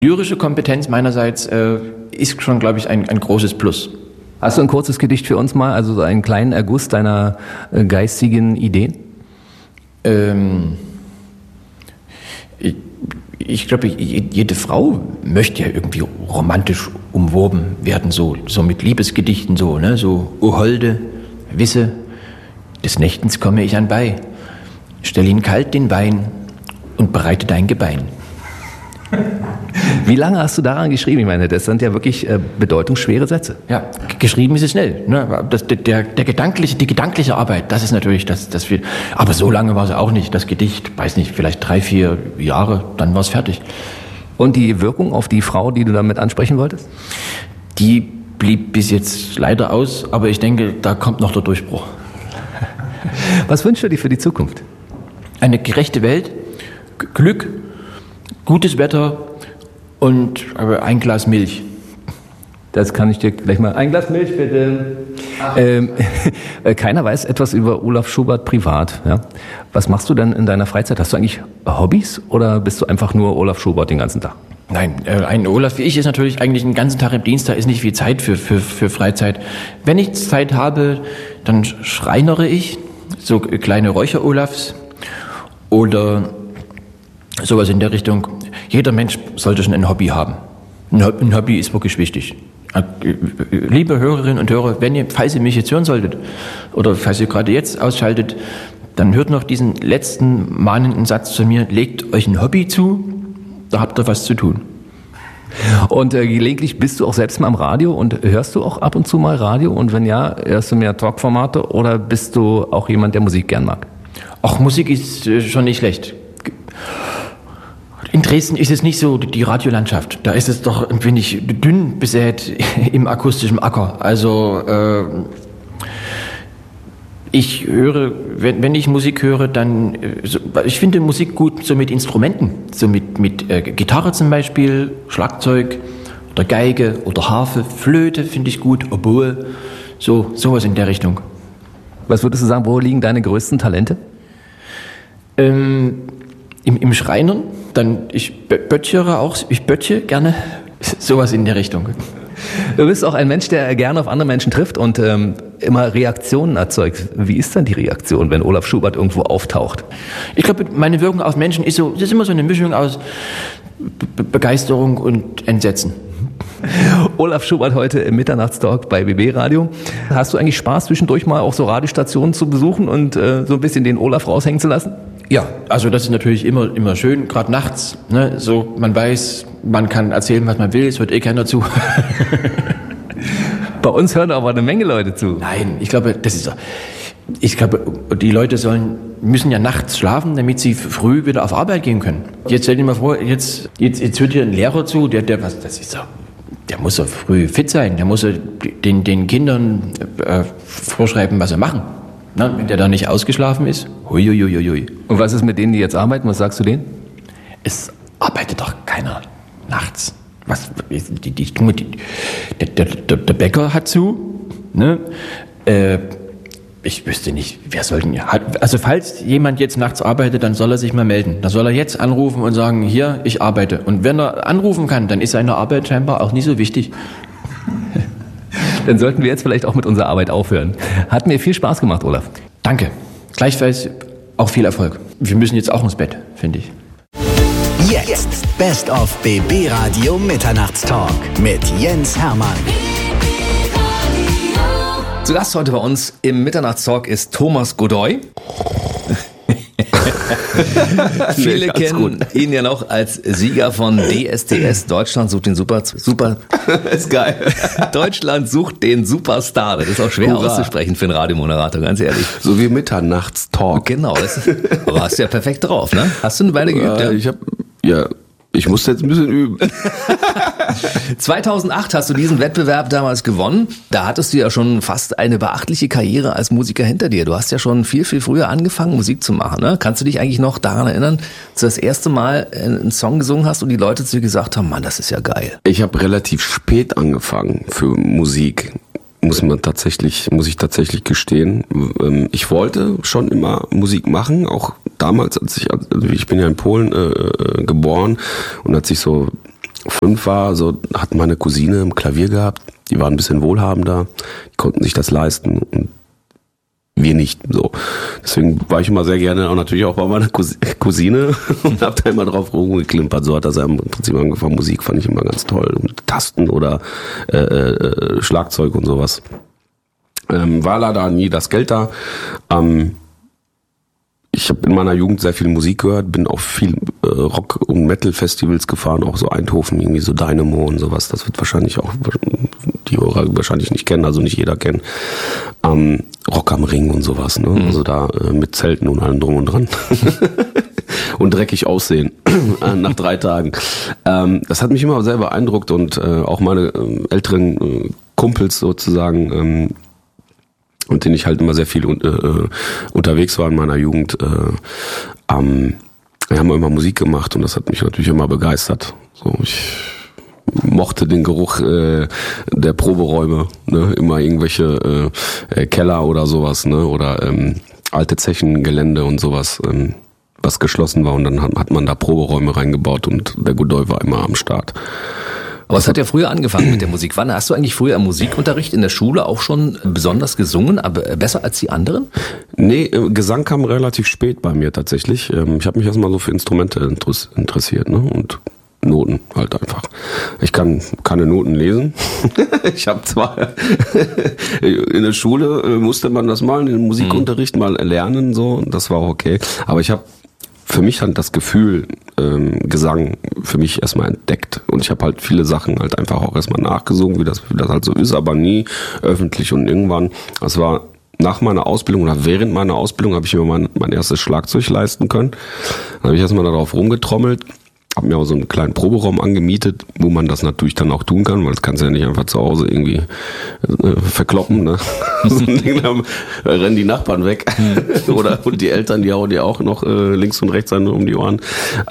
Lyrische Kompetenz meinerseits ist schon, glaube ich, ein großes Plus. Hast du ein kurzes Gedicht für uns mal, also so einen kleinen Erguss deiner geistigen Ideen? Ich glaube, jede Frau möchte ja irgendwie romantisch umworben werden, so mit Liebesgedichten, so, ne? So, o Holde, wisse, des Nächtens komme ich anbei, stell ihn kalt den Wein und bereite dein Gebein. Wie lange hast du daran geschrieben? Ich meine, das sind ja wirklich bedeutungsschwere Sätze. Ja, geschrieben ist es schnell. Ne? Die gedankliche Arbeit, das ist natürlich das viel. Aber so lange war es auch nicht. Das Gedicht, weiß nicht, vielleicht 3-4 Jahre, dann war es fertig. Und die Wirkung auf die Frau, die du damit ansprechen wolltest? Die blieb bis jetzt leider aus, aber ich denke, da kommt noch der Durchbruch. Was wünschst du dir für die Zukunft? Eine gerechte Welt, Glück, gutes Wetter und ein Glas Milch. Das kann ich dir gleich mal. Ein Glas Milch, bitte. Keiner weiß etwas über Olaf Schubert privat. Ja? Was machst du denn in deiner Freizeit? Hast du eigentlich Hobbys oder bist du einfach nur Olaf Schubert den ganzen Tag? Nein, ein Olaf wie ich ist natürlich eigentlich den ganzen Tag im Dienst, da ist nicht viel Zeit für Freizeit. Wenn ich Zeit habe, dann schreinere ich, so kleine Räucher-Olafs oder sowas in der Richtung. Jeder Mensch sollte schon ein Hobby haben. Ein Hobby ist wirklich wichtig. Liebe Hörerinnen und Hörer, falls ihr mich jetzt hören solltet oder falls ihr gerade jetzt ausschaltet, dann hört noch diesen letzten mahnenden Satz zu mir, legt euch ein Hobby zu, da habt ihr was zu tun. Und gelegentlich bist du auch selbst mal am Radio und hörst du auch ab und zu mal Radio? Und wenn ja, hörst du mehr Talkformate oder bist du auch jemand, der Musik gern mag? Ach, Musik ist schon nicht schlecht. In Dresden ist es nicht so die Radiolandschaft. Da ist es doch ein wenig dünn besät im akustischen Acker. Also ich höre, wenn ich Musik höre, dann ich finde Musik gut so mit Instrumenten, so mit Gitarre zum Beispiel, Schlagzeug oder Geige oder Harfe, Flöte finde ich gut, Oboe, sowas in der Richtung. Was würdest du sagen, wo liegen deine größten Talente? Im Schreinern, dann ich böttche gerne, sowas in der Richtung. Du bist auch ein Mensch, der gerne auf andere Menschen trifft und immer Reaktionen erzeugt. Wie ist dann die Reaktion, wenn Olaf Schubert irgendwo auftaucht? Ich glaube, meine Wirkung auf Menschen ist immer so eine Mischung aus Begeisterung und Entsetzen. Olaf Schubert heute im Mitternachtstalk bei BB Radio. Hast du eigentlich Spaß, zwischendurch mal auch so Radiostationen zu besuchen und so ein bisschen den Olaf raushängen zu lassen? Ja, also das ist natürlich immer schön, gerade nachts. Ne? So, man weiß, man kann erzählen, was man will, es hört keiner zu. Bei uns hören aber eine Menge Leute zu. Nein, ich glaube, die Leute müssen ja nachts schlafen, damit sie früh wieder auf Arbeit gehen können. Jetzt stell dir mal vor, jetzt hört hier ein Lehrer zu, der muss ja früh fit sein, der muss ja den Kindern vorschreiben, was sie machen. Na, wenn der da nicht ausgeschlafen ist, huiuiuiui. Und was ist mit denen, die jetzt arbeiten? Was sagst du denen? Es arbeitet doch keiner nachts. Der Bäcker hat zu, ne? Ich wüsste nicht, wer soll denn, also falls jemand jetzt nachts arbeitet, dann soll er sich mal melden. Dann soll er jetzt anrufen und sagen, hier, ich arbeite. Und wenn er anrufen kann, dann ist seine Arbeit scheinbar auch nicht so wichtig. Dann sollten wir jetzt vielleicht auch mit unserer Arbeit aufhören. Hat mir viel Spaß gemacht, Olaf. Danke. Gleichfalls auch viel Erfolg. Wir müssen jetzt auch ins Bett, finde ich. Jetzt Best of BB Radio Mitternachtstalk mit Jens Hermann. Zu Gast heute bei uns im Mitternachtstalk ist Thomas Godoy. Viele kennen ihn ja noch als Sieger von DSDS, Deutschland sucht den Super ist geil. Deutschland sucht den Superstar. Das ist auch schwer auszusprechen für einen Radiomoderator, ganz ehrlich. So wie Mitternachtstalk. Genau, aber hast du ja perfekt drauf, ne? Hast du eine Weile geübt? Ich musste jetzt ein bisschen üben. 2008 hast du diesen Wettbewerb damals gewonnen. Da hattest du ja schon fast eine beachtliche Karriere als Musiker hinter dir. Du hast ja schon viel, viel früher angefangen, Musik zu machen. Ne? Kannst du dich eigentlich noch daran erinnern, dass du das erste Mal einen Song gesungen hast und die Leute zu dir gesagt haben, Mann, das ist ja geil. Ich habe relativ spät angefangen für Musik. Muss ich tatsächlich gestehen. Ich wollte schon immer Musik machen, auch damals, ich bin ja in Polen geboren und als ich so 5 war, so hat meine Cousine ein Klavier gehabt. Die waren ein bisschen wohlhabender, die konnten sich das leisten und wir nicht. So, deswegen war ich immer sehr gerne auch natürlich auch bei meiner Cousine und hab da immer drauf rumgeklimpert. So hat das im Prinzip angefangen. Musik fand ich immer ganz toll und Tasten oder Schlagzeug und sowas. War leider nie das Geld da. Ich habe in meiner Jugend sehr viel Musik gehört, bin auf viel Rock- und Metal-Festivals gefahren, auch so Eindhoven, irgendwie so Dynamo und sowas. Das wird wahrscheinlich auch die Hörer wahrscheinlich nicht kennen, also nicht jeder kennen. Rock am Ring und sowas, ne? Mhm. Also da mit Zelten und allem drum und dran. Und dreckig aussehen nach 3 Tagen. Das hat mich immer sehr beeindruckt und auch meine älteren Kumpels sozusagen, und denen ich halt immer sehr viel unterwegs war in meiner Jugend, wir haben immer Musik gemacht und das hat mich natürlich immer begeistert. So, ich mochte den Geruch der Proberäume, ne? Immer irgendwelche Keller oder sowas, ne? Oder alte Zechengelände und sowas, was geschlossen war und dann hat man da Proberäume reingebaut und der Godoy war immer am Start. Aber es hat ja früher angefangen mit der Musik. Wann hast du eigentlich früher im Musikunterricht in der Schule auch schon besonders gesungen, aber besser als die anderen? Nee, Gesang kam relativ spät bei mir tatsächlich. Ich habe mich erstmal so für Instrumente interessiert, ne? Und Noten halt einfach. Ich kann keine Noten lesen. Ich habe zwar in der Schule musste man das mal im Musikunterricht mal lernen, so, das war auch okay. Aber ich habe für mich halt das Gefühl, Gesang für mich erstmal entdeckt. Und ich habe halt viele Sachen halt einfach auch erstmal nachgesungen, wie das halt so ist, aber nie öffentlich. Und irgendwann, das war nach meiner Ausbildung oder während meiner Ausbildung, habe ich mir mein erstes Schlagzeug leisten können. Dann habe ich erstmal darauf rumgetrommelt, habe mir auch so einen kleinen Proberaum angemietet, wo man das natürlich dann auch tun kann, weil das kannst du ja nicht einfach zu Hause irgendwie verkloppen, ne? So ein Ding, dann rennen die Nachbarn weg. Und die Eltern, die hauen dir auch noch links und rechts um die Ohren.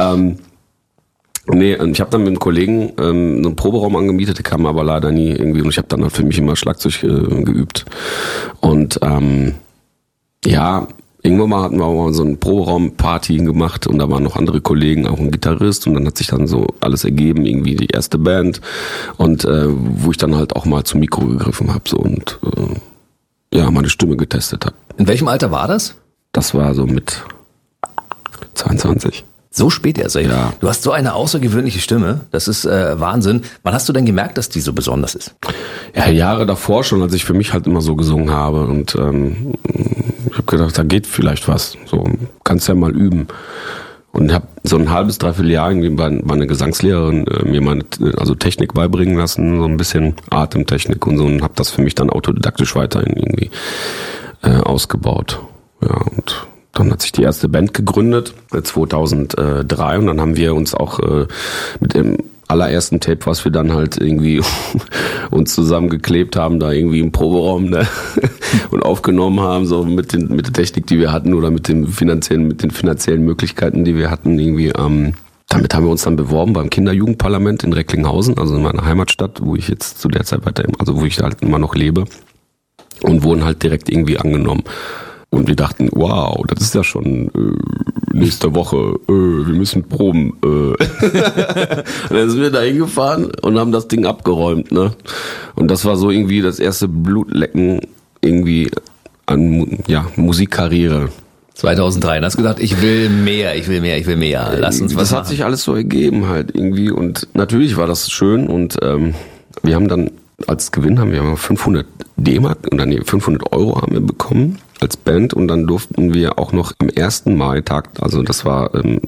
Nee, ich habe dann mit einem Kollegen einen Proberaum angemietet, der kam aber leider nie irgendwie und ich habe dann halt für mich immer Schlagzeug geübt. Und ja, irgendwann mal hatten wir auch mal so eine Proberaumparty gemacht und da waren noch andere Kollegen, auch ein Gitarrist und dann hat sich dann so alles ergeben, irgendwie die erste Band und wo ich dann halt auch mal zum Mikro gegriffen habe so und ja, meine Stimme getestet habe. In welchem Alter war das? Das war so mit 22. So spät erst, ey. Ja. Du hast so eine außergewöhnliche Stimme, das ist Wahnsinn. Wann hast du denn gemerkt, dass die so besonders ist? Ja, Jahre davor schon, als ich für mich halt immer so gesungen habe und ich habe gedacht, da geht vielleicht was, so kannst ja mal üben. Und habe so ein halbes, dreiviertel Jahr irgendwie meine Gesangslehrerin mir meine Technik beibringen lassen, so ein bisschen Atemtechnik und so und habe das für mich dann autodidaktisch weiterhin irgendwie ausgebaut. Ja, und dann hat sich die erste Band gegründet, 2003 und dann haben wir uns auch mit dem allerersten Tape, was wir dann halt irgendwie uns zusammengeklebt haben, da irgendwie im Proberaum, ne? Und aufgenommen haben, so mit der Technik, die wir hatten oder mit den finanziellen Möglichkeiten, die wir hatten, irgendwie. Damit haben wir uns dann beworben beim Kinderjugendparlament in Recklinghausen, also in meiner Heimatstadt, wo ich jetzt zu der Zeit wo ich halt immer noch lebe und wurden halt direkt irgendwie angenommen. Und wir dachten, wow, das ist ja schon nächste Woche, wir müssen proben. Und dann sind wir da hingefahren und haben das Ding abgeräumt, ne? Und das war so irgendwie das erste Blutlecken irgendwie an Musikkarriere. 2003, hast du gesagt, ich will mehr, lass uns was Das hat sich alles so ergeben halt irgendwie und natürlich war das schön und wir haben dann als Gewinn haben wir 500 D-Mark oder 500 Euro haben wir bekommen als Band und dann durften wir auch noch am 1. Mai-Tag, also das war ein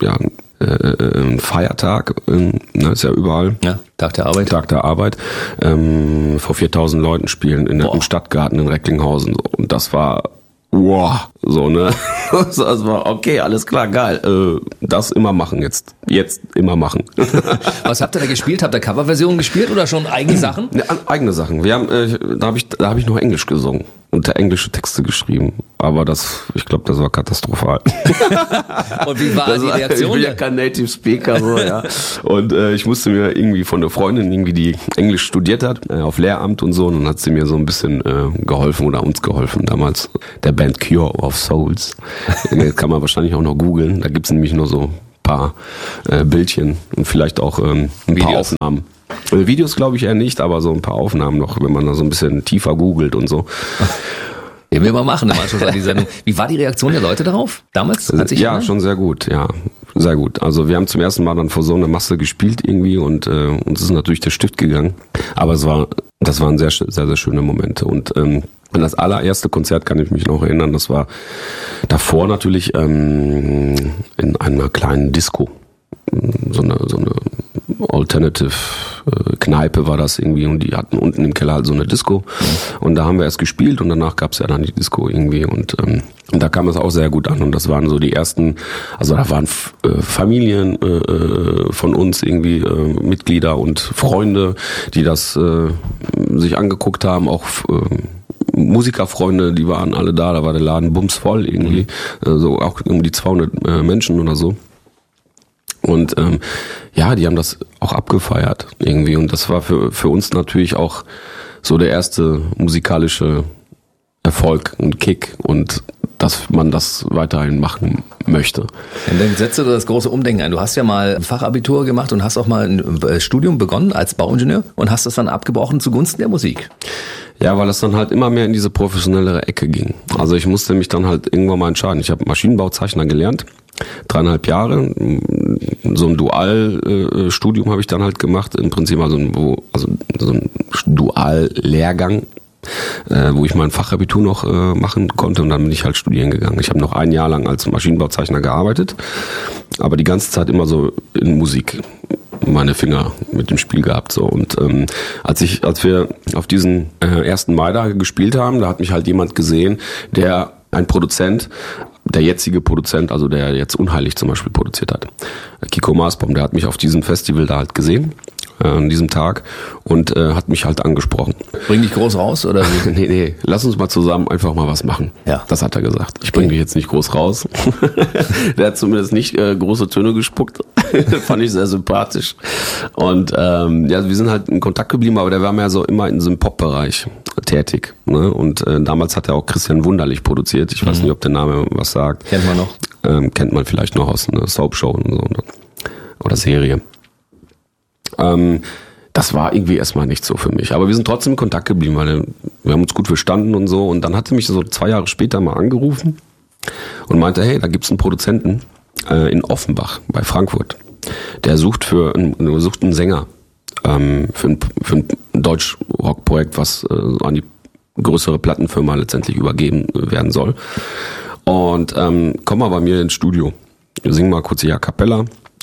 Feiertag, ist ja überall. Ja, Tag der Arbeit. Vor 4.000 Leuten spielen im Stadtgarten in Recklinghausen und das war wow, so, ne? Das war okay, alles klar, geil. Das immer machen jetzt immer machen. Was habt ihr da gespielt? Habt ihr Coverversionen gespielt oder schon eigene Sachen? Ja, eigene Sachen. Wir haben, da hab ich noch Englisch gesungen und englische Texte geschrieben. Aber ich glaube, das war katastrophal. Und wie war die Reaktion? Ich bin ja kein Native Speaker, so, ja. Und ich musste mir irgendwie von der Freundin, irgendwie, die Englisch studiert hat, auf Lehramt und so, und dann hat sie mir so ein bisschen geholfen oder uns geholfen damals. Der Band Cure of Souls. Kann man wahrscheinlich auch noch googeln. Da gibt's nämlich nur so paar Bildchen und vielleicht auch ein paar Aufnahmen. Videos glaube ich eher nicht, aber so ein paar Aufnahmen noch, wenn man da so ein bisschen tiefer googelt und so. Ja, wir mal machen im Anschluss an die Sendung. Wie war die Reaktion der Leute darauf damals? Ja, schon sehr gut, ja. Sehr gut. Also wir haben zum ersten Mal dann vor so einer Masse gespielt irgendwie und uns ist natürlich der Stift gegangen. Aber das waren sehr, sehr, sehr schöne Momente. Und an das allererste Konzert kann ich mich noch erinnern. Das war davor natürlich in einer kleinen Disco. So eine Alternative Kneipe war das irgendwie und die hatten unten im Keller halt so eine Disco und da haben wir erst gespielt und danach gab's ja dann die Disco irgendwie und da kam es auch sehr gut an und das waren so die ersten, also da waren Familien von uns irgendwie Mitglieder und Freunde, die das sich angeguckt haben, auch Musikerfreunde, die waren alle da war der Laden bumsvoll irgendwie, so auch um die 200 Menschen oder so. Und ja, die haben das auch abgefeiert irgendwie und das war für uns natürlich auch so der erste musikalische Erfolg und Kick und dass man das weiterhin machen möchte. Und dann setzt du das große Umdenken ein. Du hast ja mal ein Fachabitur gemacht und hast auch mal ein Studium begonnen als Bauingenieur und hast das dann abgebrochen zugunsten der Musik. Ja, weil es dann halt immer mehr in diese professionellere Ecke ging. Also ich musste mich dann halt irgendwann mal entscheiden. Ich habe Maschinenbauzeichner gelernt, 3,5 Jahre. So ein Dualstudium habe ich dann halt gemacht. Im Prinzip so ein Duallehrgang, wo ich mein Fachabitur noch machen konnte und dann bin ich halt studieren gegangen. Ich habe noch 1 Jahr lang als Maschinenbauzeichner gearbeitet, aber die ganze Zeit immer so in Musik meine Finger mit dem Spiel gehabt so und als wir auf diesen 1. Mai da gespielt haben, da hat mich halt jemand gesehen, ein Produzent, der jetzige Produzent, also der jetzt Unheilig zum Beispiel produziert hat, Kiko Maasbaum, der hat mich auf diesem Festival da halt gesehen an diesem Tag und hat mich halt angesprochen. Bring dich groß raus, oder? Nee, lass uns mal zusammen einfach mal was machen. Ja. Das hat er gesagt. Ich bringe dich jetzt nicht groß raus. Der hat zumindest nicht große Töne gespuckt. Fand ich sehr sympathisch. Und ja, wir sind halt in Kontakt geblieben, aber der war mehr so immer in diesem Pop-Bereich tätig. Ne? Und damals hat er auch Christian Wunderlich produziert. Ich weiß nicht, ob der Name was sagt. Kennt man noch? Kennt man vielleicht noch aus einer Soap-Show und so. Oder Serie. Das war irgendwie erstmal nicht so für mich. Aber wir sind trotzdem in Kontakt geblieben, weil wir haben uns gut verstanden und so. Und dann hat er mich so 2 Jahre später mal angerufen und meinte, hey, da gibt's einen Produzenten in Offenbach bei Frankfurt. Der sucht einen Sänger für ein Deutsch-Rock-Projekt, was an die größere Plattenfirma letztendlich übergeben werden soll. Und komm mal bei mir ins Studio. Wir singen mal kurz hier A Cappella.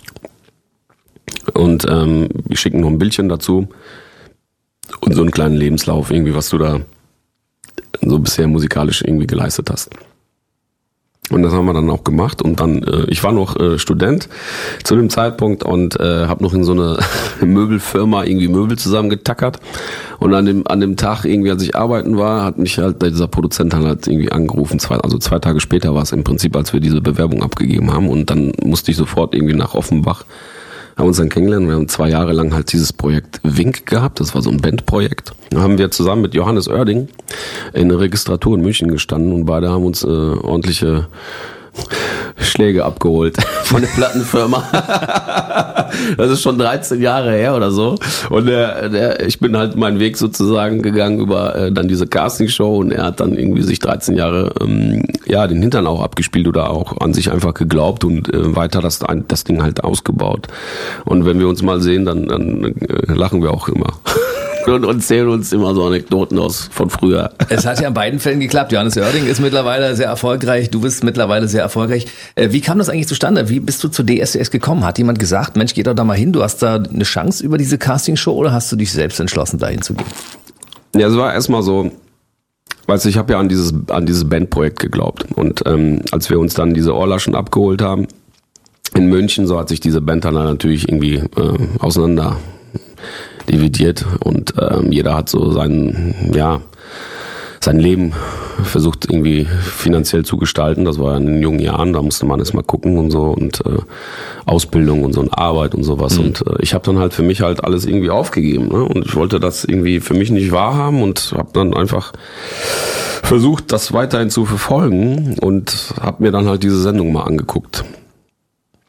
Und wir schicken noch ein Bildchen dazu und so einen kleinen Lebenslauf, irgendwie, was du da so bisher musikalisch irgendwie geleistet hast. Und das haben wir dann auch gemacht und dann, ich war noch Student zu dem Zeitpunkt und habe noch in so eine Möbelfirma irgendwie Möbel zusammengetackert und an dem Tag irgendwie, als ich arbeiten war, hat mich halt dieser Produzent dann halt irgendwie angerufen, 2 Tage später war es im Prinzip, als wir diese Bewerbung abgegeben haben und dann musste ich sofort irgendwie nach Offenbach, haben uns dann kennengelernt. Wir haben 2 Jahre lang halt dieses Projekt Wink gehabt. Das war so ein Bandprojekt. Da haben wir zusammen mit Johannes Oerding in der Registratur in München gestanden und beide haben uns ordentliche Schläge abgeholt von der Plattenfirma. Das ist schon 13 Jahre her oder so. Und ich bin halt meinen Weg sozusagen gegangen über dann diese Castingshow und er hat dann irgendwie sich 13 Jahre den Hintern auch abgespielt oder auch an sich einfach geglaubt und weiter das Ding halt ausgebaut. Und wenn wir uns mal sehen, dann lachen wir auch immer. Und erzählen uns immer so Anekdoten von früher. Es hat ja in beiden Fällen geklappt. Johannes Oerding ist mittlerweile sehr erfolgreich. Du bist mittlerweile sehr erfolgreich. Wie kam das eigentlich zustande? Wie bist du zu DSDS gekommen? Hat jemand gesagt, Mensch, geh doch da mal hin. Du hast da eine Chance über diese Castingshow oder hast du dich selbst entschlossen, dahin zu gehen? Ja, es war erstmal so, weißt du, ich habe ja an dieses Bandprojekt geglaubt. Und als wir uns dann diese Ohrlaschen abgeholt haben in München, so hat sich diese Band dann natürlich irgendwie auseinander dividiert und jeder hat so sein Leben versucht irgendwie finanziell zu gestalten. Das war in den jungen Jahren, da musste man erst mal gucken und so und Ausbildung und so und Arbeit und sowas. Und ich habe dann halt für mich halt alles irgendwie aufgegeben, ne? Und ich wollte das irgendwie für mich nicht wahrhaben und habe dann einfach versucht, das weiterhin zu verfolgen und habe mir dann halt diese Sendung mal angeguckt.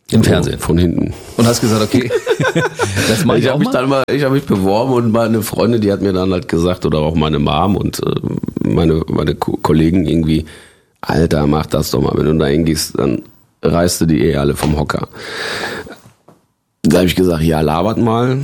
Im Fernsehen? Von hinten. Und hast gesagt, okay, das mache ich auch mal? Ich habe mich beworben und meine Freundin, die hat mir dann halt gesagt, oder auch meine Mom und meine Kollegen irgendwie, Alter, mach das doch mal. Wenn du da hingehst, dann reißt du die alle vom Hocker. Da habe ich gesagt, ja, labert mal.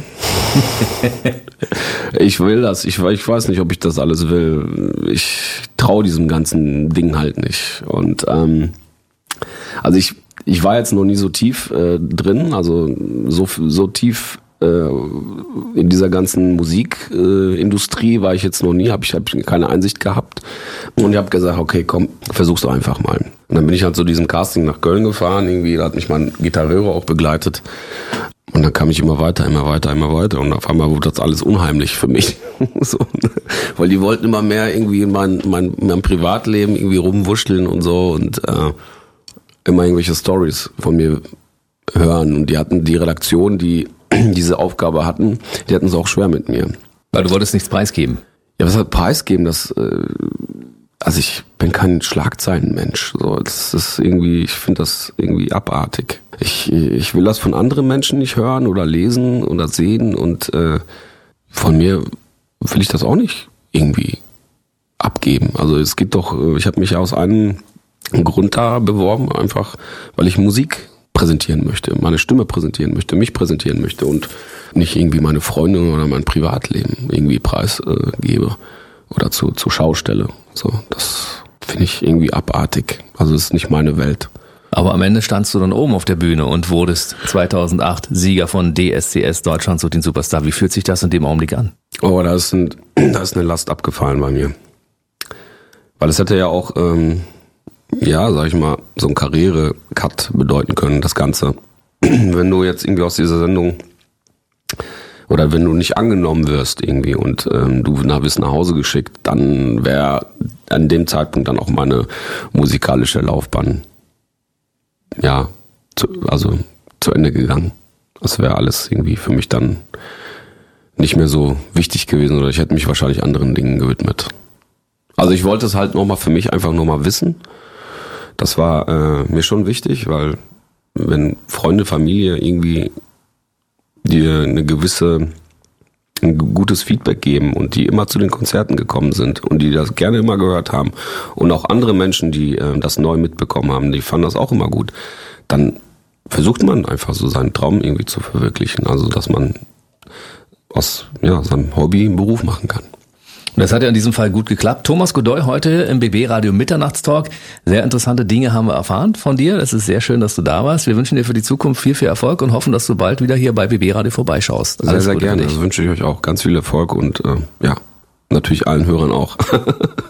Ich will das. Ich weiß nicht, ob ich das alles will. Ich traue diesem ganzen Ding halt nicht. Und also ich war jetzt noch nie so tief drin, also so tief in dieser ganzen Musikindustrie war ich jetzt noch nie, hab ich keine Einsicht gehabt. Und ich habe gesagt, okay, komm, versuch's doch einfach mal. Und dann bin ich halt zu diesem Casting nach Köln gefahren, irgendwie, da hat mich mein Gitarreur auch begleitet. Und dann kam ich immer weiter. Und auf einmal wurde das alles unheimlich für mich. So, weil die wollten immer mehr irgendwie in mein Privatleben irgendwie rumwuscheln und so und immer irgendwelche Stories von mir hören. Und die hatten die Redaktion, die diese Aufgabe hatten, die hatten es auch schwer mit mir. Weil du wolltest nichts preisgeben. Ja, was halt preisgeben, also ich bin kein Schlagzeilenmensch. So, das ist irgendwie, ich finde das irgendwie abartig. Ich will das von anderen Menschen nicht hören oder lesen oder sehen und von mir will ich das auch nicht irgendwie abgeben. Also es geht doch, ich habe mich aus einem Grund da beworben, einfach weil ich Musik präsentieren möchte, meine Stimme präsentieren möchte, mich präsentieren möchte und nicht irgendwie meine Freunde oder mein Privatleben irgendwie preisgebe oder zur Schau stelle. So, das finde ich irgendwie abartig. Also das ist nicht meine Welt. Aber am Ende standst du dann oben auf der Bühne und wurdest 2008 Sieger von DSDS Deutschland sucht den Superstar. Wie fühlt sich das in dem Augenblick an? Oh, da ist eine Last abgefallen bei mir. Weil es hätte ja auch, sag ich mal, so ein Karriere-Cut bedeuten können, das Ganze. Wenn du jetzt irgendwie aus dieser Sendung oder wenn du nicht angenommen wirst irgendwie und du bist nach Hause geschickt, dann wäre an dem Zeitpunkt dann auch meine musikalische Laufbahn zu Ende gegangen. Das wäre alles irgendwie für mich dann nicht mehr so wichtig gewesen oder ich hätte mich wahrscheinlich anderen Dingen gewidmet. Also ich wollte es halt nochmal für mich einfach nur mal wissen. Das war mir schon wichtig, weil wenn Freunde, Familie irgendwie dir ein gutes Feedback geben und die immer zu den Konzerten gekommen sind und die das gerne immer gehört haben und auch andere Menschen, die das neu mitbekommen haben, die fanden das auch immer gut, dann versucht man einfach so seinen Traum irgendwie zu verwirklichen, also dass man aus seinem Hobby einen Beruf machen kann. Und das hat ja in diesem Fall gut geklappt. Thomas Godoy heute im BB Radio Mitternachtstalk. Sehr interessante Dinge haben wir erfahren von dir. Es ist sehr schön, dass du da warst. Wir wünschen dir für die Zukunft viel, viel Erfolg und hoffen, dass du bald wieder hier bei BB Radio vorbeischaust. Sehr, sehr gerne. Das wünsche ich euch auch ganz viel Erfolg und natürlich allen Hörern auch.